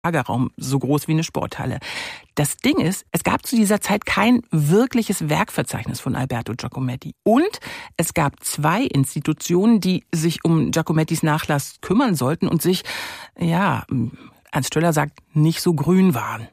Lagerraum so groß wie eine Sporthalle. Das Ding ist, es gab zu dieser Zeit kein wirkliches Werkverzeichnis von Alberto Giacometti. Und es gab 2 Institutionen, die sich um Giacomettis Nachlass kümmern sollten und sich, Ernst Stöller sagt, nicht so grün waren.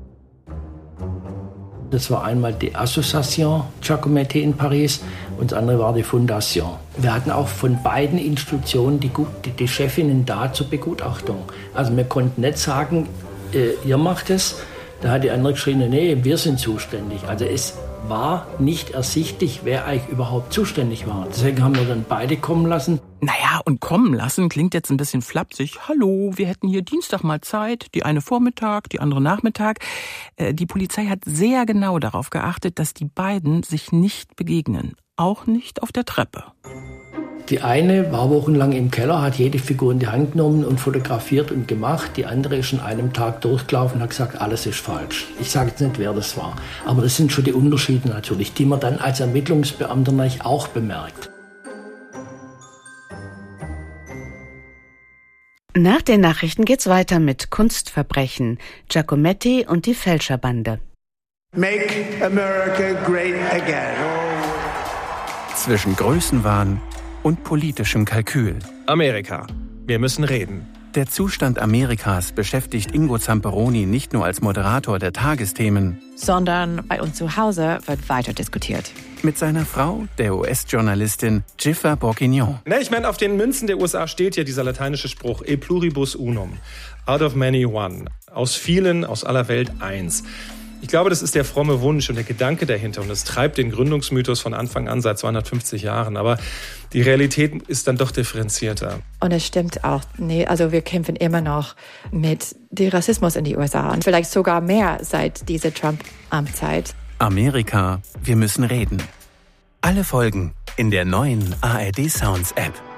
Das war einmal die Association Giacometti in Paris und das andere war die Fondation. Wir hatten auch von beiden Institutionen die Chefinnen da zur Begutachtung. Also wir konnten nicht sagen, ihr macht es. Da hat die andere geschrien, nee, wir sind zuständig. Also es war nicht ersichtlich, wer eigentlich überhaupt zuständig war. Deswegen haben wir dann beide kommen lassen. Naja, und kommen lassen klingt jetzt ein bisschen flapsig. Hallo, wir hätten hier Dienstag mal Zeit, die eine Vormittag, die andere Nachmittag. Die Polizei hat sehr genau darauf geachtet, dass die beiden sich nicht begegnen. Auch nicht auf der Treppe. Die eine war wochenlang im Keller, hat jede Figur in die Hand genommen und fotografiert und gemacht. Die andere ist an einem Tag durchgelaufen und hat gesagt, alles ist falsch. Ich sage jetzt nicht, wer das war. Aber das sind schon die Unterschiede natürlich, die man dann als Ermittlungsbeamter natürlich auch bemerkt. Nach den Nachrichten geht's weiter mit Kunstverbrechen, Giacometti und die Fälscherbande. Make America great again. Zwischen Größenwahn und politischem Kalkül. Amerika. Wir müssen reden. Der Zustand Amerikas beschäftigt Ingo Zamperoni nicht nur als Moderator der Tagesthemen, sondern bei uns zu Hause wird weiter diskutiert. Mit seiner Frau, der US-Journalistin Giffer Bourguignon. Ich meine, auf den Münzen der USA steht ja dieser lateinische Spruch, e pluribus unum, out of many one, aus vielen, aus aller Welt eins. Ich glaube, das ist der fromme Wunsch und der Gedanke dahinter und es treibt den Gründungsmythos von Anfang an seit 250 Jahren. Aber die Realität ist dann doch differenzierter. Und es stimmt auch, also wir kämpfen immer noch mit dem Rassismus in die USA und vielleicht sogar mehr seit dieser Trump-Amtszeit. Amerika, wir müssen reden. Alle Folgen in der neuen ARD Sounds App.